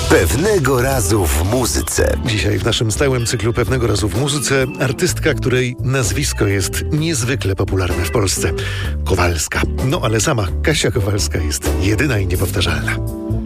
Pewnego razu w muzyce. Dzisiaj w naszym stałym cyklu Pewnego razu w muzyce artystka, której nazwisko jest niezwykle popularne w Polsce. Kowalska. No ale sama Kasia Kowalska jest jedyna i niepowtarzalna.